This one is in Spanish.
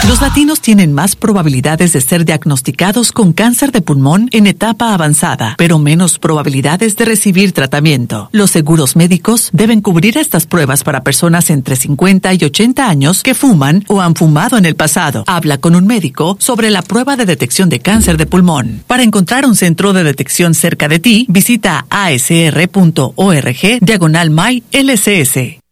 Los latinos tienen más probabilidades de ser diagnosticados con cáncer de pulmón en etapa avanzada, pero menos probabilidades de recibir tratamiento. Los seguros médicos deben cubrir estas pruebas para personas entre 50 y 80 años que fuman o han fumado en el pasado. Habla con un médico sobre la prueba de detección de cáncer de pulmón. Para encontrar un centro de detección cerca de ti, visita asr.org/MyLCS.